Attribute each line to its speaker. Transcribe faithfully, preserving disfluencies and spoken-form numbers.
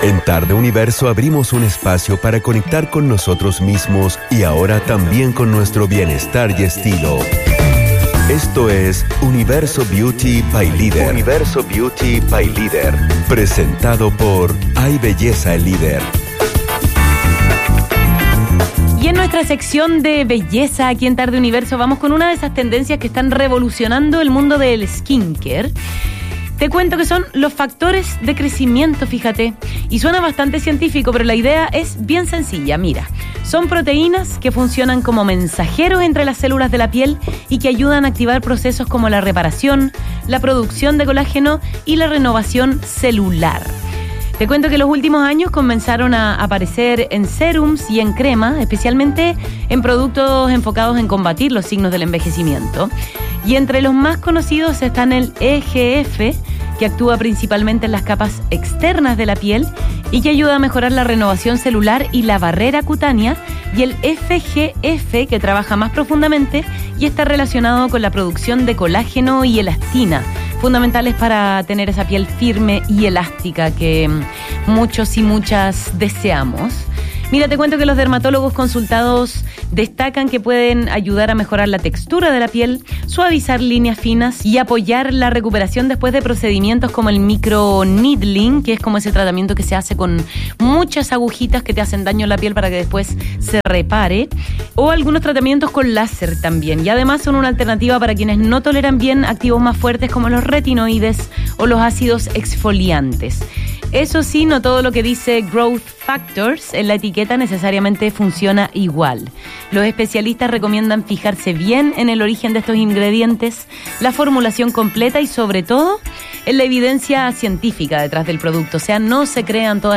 Speaker 1: En Tarde Universo abrimos un espacio para conectar con nosotros mismos y ahora también con nuestro bienestar y estilo. Esto es Universo Beauty by Líder. Universo Beauty by Líder. Presentado por Hay Belleza el Líder.
Speaker 2: Y en nuestra sección de belleza aquí en Tarde Universo vamos con una de esas tendencias que están revolucionando el mundo del skincare. Te cuento que son los factores de crecimiento, fíjate. Y suena bastante científico, pero la idea es bien sencilla. Mira, son proteínas que funcionan como mensajeros entre las células de la piel y que ayudan a activar procesos como la reparación, la producción de colágeno y la renovación celular. Te cuento que en los últimos años comenzaron a aparecer en serums y en crema, especialmente en productos enfocados en combatir los signos del envejecimiento. Y entre los más conocidos están el E G F, que actúa principalmente en las capas externas de la piel y que ayuda a mejorar la renovación celular y la barrera cutánea, y el F G F, que trabaja más profundamente y está relacionado con la producción de colágeno y elastina, fundamentales para tener esa piel firme y elástica que muchos y muchas deseamos. Mira, te cuento que los dermatólogos consultados destacan que pueden ayudar a mejorar la textura de la piel, suavizar líneas finas y apoyar la recuperación después de procedimientos como el microneedling, que es como ese tratamiento que se hace con muchas agujitas que te hacen daño en la piel para que después se repare, o algunos tratamientos con láser también. Y además son una alternativa para quienes no toleran bien activos más fuertes como los retinoides o los ácidos exfoliantes. Eso sí, no todo lo que dice Growth Factors en la etiqueta necesariamente funciona igual. Los especialistas recomiendan fijarse bien en el origen de estos ingredientes, la formulación completa y sobre todo en la evidencia científica detrás del producto. O sea, no se crean todas